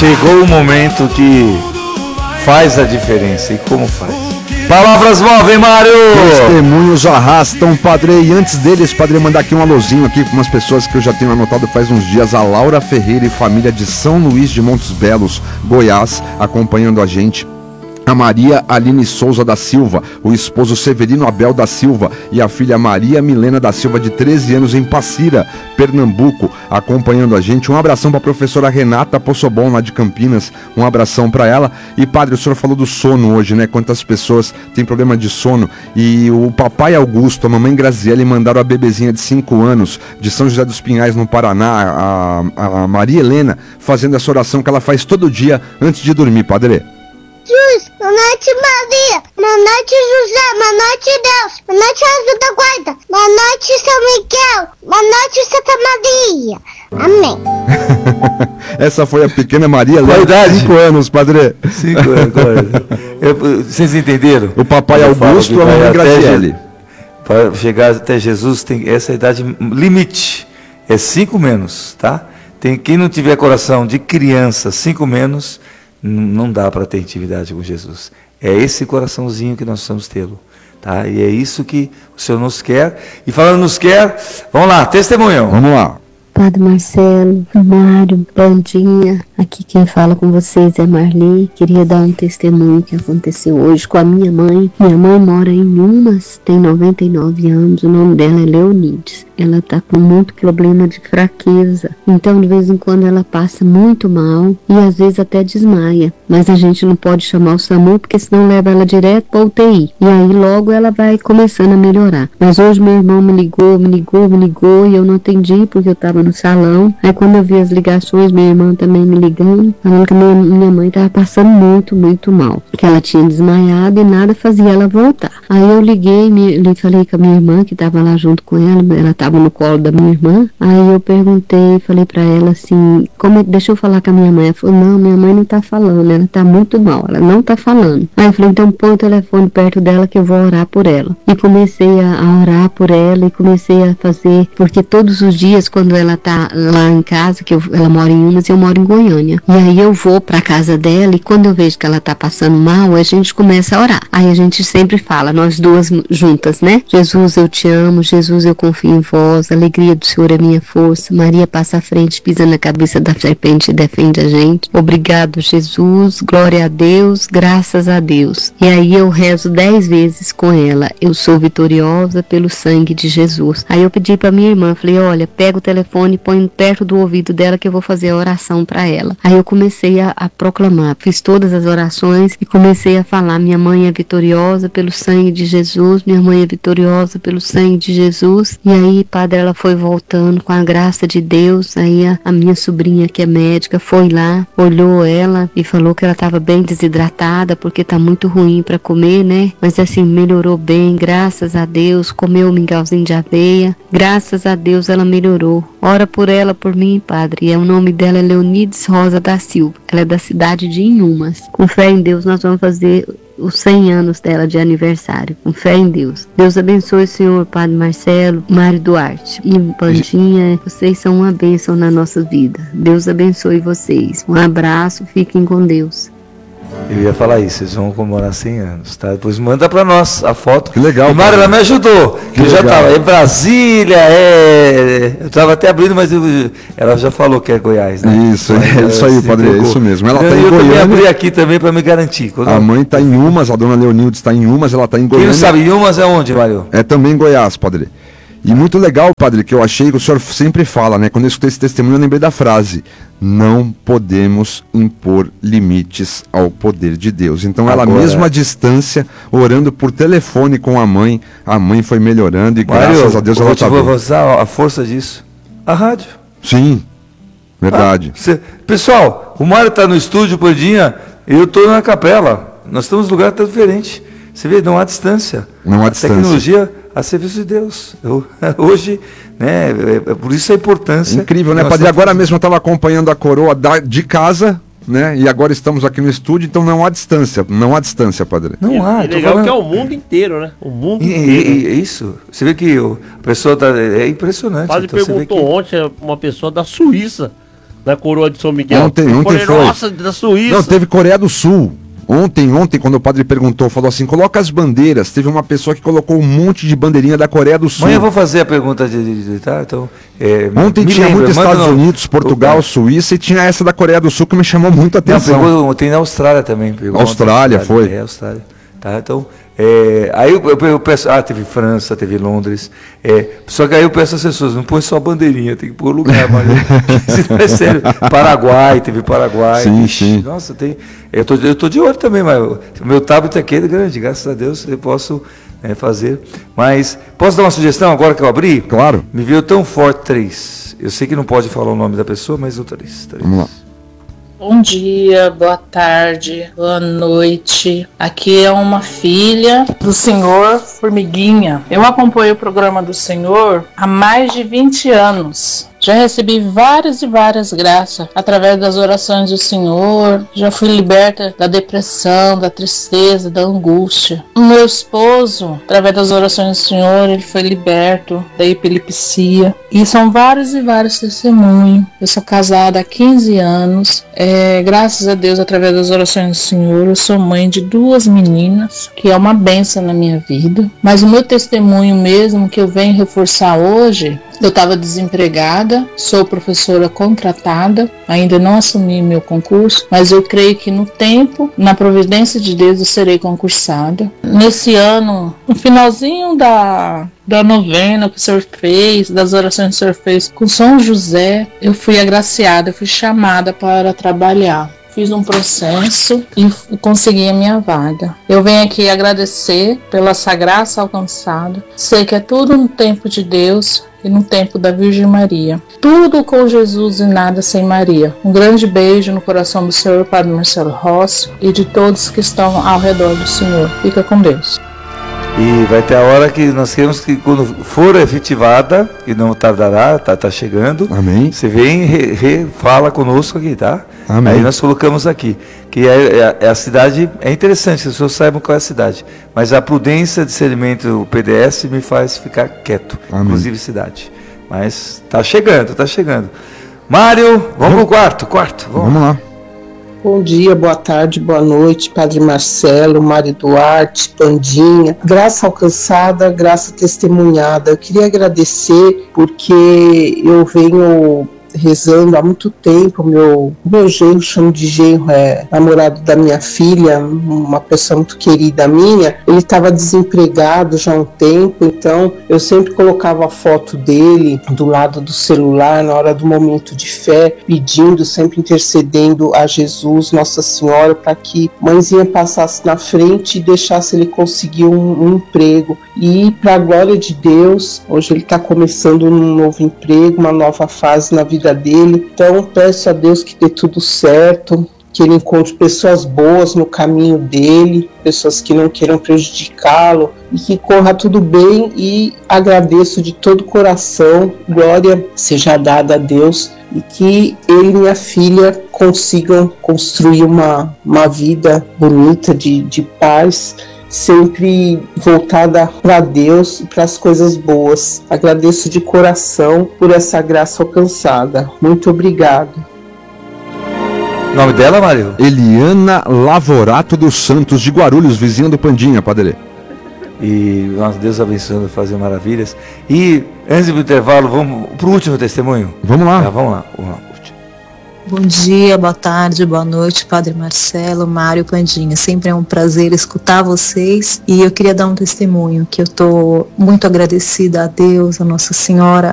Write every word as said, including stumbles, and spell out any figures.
Chegou o momento que faz a diferença. E como faz? Palavras movem, Mário! Testemunhos arrastam, Padre. E antes deles, Padre, mandar aqui um alôzinho aqui com umas pessoas que eu já tenho anotado faz uns dias. A Laura Ferreira e família de São Luís de Montes Belos, Goiás, acompanhando a gente. A Maria Aline Souza da Silva, o esposo Severino Abel da Silva e a filha Maria Milena da Silva, de treze anos, em Passira, Pernambuco, acompanhando a gente. Um abração para a professora Renata Possobon, lá de Campinas, um abração para ela. E, Padre, o senhor falou do sono hoje, né? Quantas pessoas têm problema de sono. E o papai Augusto, a mamãe Graziele mandaram a bebezinha de cinco anos, de São José dos Pinhais, no Paraná, a, a Maria Helena, fazendo essa oração que ela faz todo dia antes de dormir, Padre. Jesus, boa noite, Maria, boa noite, José, boa noite, Deus, boa noite, Anjo da Guarda, boa noite, São Miguel, boa noite, Santa Maria. Amém. Essa foi a pequena Maria Helena, de cinco anos, Padre. cinco anos. Vocês entenderam? O papai Augusto e a mamãe Graziele. Para chegar até Jesus, tem essa idade limite, é cinco menos, tá? Tem, quem não tiver coração de criança, cinco menos, não dá para ter intimidade com Jesus. É esse coraçãozinho que nós precisamos tê-lo, tá? E é isso que o Senhor nos quer. E falando nos quer, vamos lá, testemunhão. Vamos lá. Padre Marcelo, Mário, Bandinha, aqui quem fala com vocês é Marli. Queria dar um testemunho que aconteceu hoje com a minha mãe. Minha mãe mora em Umas, tem noventa e nove anos, o nome dela é Leonides. Ela tá com muito problema de fraqueza, então de vez em quando ela passa muito mal e às vezes até desmaia, mas a gente não pode chamar o SAMU porque senão leva ela direto para U T I, e aí logo ela vai começando a melhorar. Mas hoje meu irmão me ligou, me ligou, me ligou e eu não atendi porque eu tava no salão. Aí quando eu vi as ligações, minha irmã também me ligando, falando que minha, minha mãe tava passando muito, muito mal, que ela tinha desmaiado e nada fazia ela voltar. Aí eu liguei, me, falei com a minha irmã que tava lá junto com ela, ela tava no colo da minha irmã. Aí eu perguntei, falei pra ela assim, como, deixa eu falar com a minha mãe. Ela falou, não, minha mãe não tá falando, ela tá muito mal, ela não tá falando. Aí eu falei, então põe o telefone perto dela que eu vou orar por ela. E comecei a, a orar por ela e comecei a fazer, porque todos os dias quando ela tá lá em casa, que eu, ela mora em Umas e eu moro em Goiânia, e aí eu vou pra casa dela e quando eu vejo que ela tá passando mal, a gente começa a orar. Aí a gente sempre fala, nós duas juntas, né? Jesus, eu te amo, Jesus, eu confio em vós, a alegria do Senhor é minha força, Maria passa à frente, pisa na cabeça da serpente e defende a gente. Obrigado, Jesus, glória a Deus, graças a Deus. E aí eu rezo dez vezes com ela, eu sou vitoriosa pelo sangue de Jesus. Aí eu pedi pra minha irmã, falei, olha, pega o telefone e põe perto do ouvido dela que eu vou fazer a oração pra ela. Aí eu comecei a, a proclamar, fiz todas as orações e comecei a falar, minha mãe é vitoriosa pelo sangue de Jesus, minha mãe é vitoriosa pelo sangue de Jesus. E aí, Padre, ela foi voltando com a graça de Deus. Aí a, a minha sobrinha, que é médica, foi lá, olhou ela e falou que ela estava bem desidratada porque tá muito ruim para comer, né? Mas assim, melhorou bem, graças a Deus. Comeu um mingauzinho de aveia, graças a Deus ela melhorou. Ora por ela, por mim, Padre. E o nome dela é Leonides Rosa da Silva. Ela é da cidade de Inhumas. Com fé em Deus, nós vamos fazer os cem anos dela de aniversário, com fé em Deus. Deus abençoe o senhor, Padre Marcelo, Mário Duarte e Pandinha, vocês são uma bênção na nossa vida. Deus abençoe vocês. Um abraço, fiquem com Deus. Eu ia falar isso, vocês vão comemorar cem anos, tá? Depois manda pra nós a foto. Que legal. E Mário, ela me ajudou. Que eu já tava, é Brasília, é... Eu tava até abrindo, mas eu... ela já falou que é Goiás, né? Isso, é isso aí, Padre, é isso mesmo. Ela eu, tá em eu Goiânia. Eu também abri aqui também pra me garantir. Quando a mãe tá em Umas, a dona Leonildes tá em Umas, ela tá em Goiânia. Quem não sabe, Umas é onde, Mário? É também em Goiás, Padre. E muito legal, Padre, que eu achei que o senhor sempre fala, né? Quando eu escutei esse testemunho, eu lembrei da frase: não podemos impor limites ao poder de Deus. Então, ela Agora, mesmo à distância, orando por telefone com a mãe, a mãe foi melhorando e Mário, graças a Deus ela está bem. Eu vou usar a força disso. A rádio. Sim, verdade. Ah, cê, pessoal, o Mário está no estúdio, Pandinha, eu estou na capela. Nós estamos em lugar tão diferente. Você vê, não há distância. Não há a distância. Tecnologia a serviço de Deus. Eu, hoje, né, é, é por isso a importância. Incrível, né, Padre? Agora fazendo... mesmo eu estava acompanhando a coroa da, de casa, né? E agora estamos aqui no estúdio, então não há distância, não há distância, Padre. Não é, há. É legal falando... que é o mundo inteiro, né? O mundo e, inteiro. E, e, isso. Você vê que o, a pessoa tá, é impressionante. O padre então, perguntou que... ontem uma pessoa da Suíça. na coroa de São Miguel. Ontem, Eu ontem falei, foi. nossa, da Suíça. Não, teve Coreia do Sul. Ontem, ontem, quando o padre perguntou, falou assim, coloca as bandeiras. Teve uma pessoa que colocou um monte de bandeirinha da Coreia do Sul. Amanhã eu vou fazer a pergunta de, de, de tá? Então, é, Ontem me tinha lembra, muito manda Estados no- Unidos, Portugal, Opa. Suíça, e tinha essa da Coreia do Sul que me chamou muito a Não, atenção. pegou, tem na Austrália também. Pegou Austrália, ontem, foi. É, Austrália. Tá, então, é, aí eu, eu, eu peço, ah, teve França, teve Londres, é, só que aí eu peço às pessoas, não põe só a bandeirinha, tem que pôr lugar, mas se não é sério, Paraguai, teve Paraguai, Sim, Ixi, sim. nossa, tem, eu tô, eu tô de olho também, mas o meu tablet aqui é grande, graças a Deus eu posso é, fazer, mas posso dar uma sugestão agora que eu abri? Claro. Me veio tão forte três, eu sei que não pode falar o nome da pessoa, mas o três, três. Vamos lá. Bom dia, boa tarde, boa noite. Aqui é uma filha do senhor Formiguinha. Eu acompanho o programa do senhor há mais de vinte anos. Já recebi várias e várias graças através das orações do Senhor. Já fui liberta da depressão, da tristeza, da angústia. O meu esposo, através das orações do Senhor, ele foi liberto da epilepsia. E são vários e vários testemunhos. Eu sou casada há quinze anos. É, graças a Deus, através das orações do Senhor, eu sou mãe de duas meninas, que é uma bênção na minha vida. Mas o meu testemunho mesmo, que eu venho reforçar hoje, eu estava desempregada, sou professora contratada, ainda não assumi meu concurso, mas eu creio que no tempo, na providência de Deus, eu serei concursada. Nesse ano, no finalzinho da, da novena que o Senhor fez, das orações que o Senhor fez com São José, eu fui agraciada, eu fui chamada para trabalhar. Fiz um processo e consegui a minha vaga. Eu venho aqui agradecer pela essa graça alcançada. Sei que é tudo no tempo de Deus e no tempo da Virgem Maria. Tudo com Jesus e nada sem Maria. Um grande beijo no coração do Senhor Padre Marcelo Rossi e de todos que estão ao redor do Senhor. Fica com Deus. E vai ter a hora que nós queremos que, quando for efetivada, e não tardará, tá, tá chegando, Amém. você vem e re, re- fala conosco aqui, tá? Amém. Aí nós colocamos aqui, que é, é, é a cidade, é interessante que as pessoas saibam qual é a cidade, mas a prudência, discernimento, o P D S me faz ficar quieto, Amém. inclusive cidade. Mas tá chegando, tá chegando. Mário, vamos pro quarto, quarto, vamos. Vamos lá. Bom dia, boa tarde, boa noite, Padre Marcelo, Mário Duarte, Pandinha. Graça alcançada, graça testemunhada. Eu queria agradecer porque eu venho rezando há muito tempo. Meu, meu genro, chamo de genro, é namorado da minha filha, uma pessoa muito querida minha. Ele estava desempregado já há um tempo, então eu sempre colocava a foto dele do lado do celular na hora do momento de fé, pedindo, sempre intercedendo a Jesus, Nossa Senhora, para que mãezinha passasse na frente e deixasse ele conseguir um, um emprego. E, para a glória de Deus, hoje ele está começando um novo emprego, uma nova fase na vida dele. Então peço a Deus que dê tudo certo, que ele encontre pessoas boas no caminho dele, pessoas que não queiram prejudicá-lo, e que corra tudo bem. E agradeço de todo o coração, glória seja dada a Deus, e que ele e minha filha consigam construir uma, uma vida bonita de, de paz, sempre voltada para Deus e para as coisas boas. Agradeço de coração por essa graça alcançada. Muito obrigado. O nome dela, Mário? Eliana Lavorato dos Santos, de Guarulhos, vizinha do Pandinha, Padre. E nossa, Deus abençoando, fazer maravilhas. E antes do intervalo, vamos pro último testemunho? Vamos lá. Tá, vamos lá. Vamos lá. Bom dia, boa tarde, boa noite, Padre Marcelo, Mário, Pandinha. Sempre é um prazer escutar vocês e eu queria dar um testemunho que eu estou muito agradecida a Deus, a Nossa Senhora,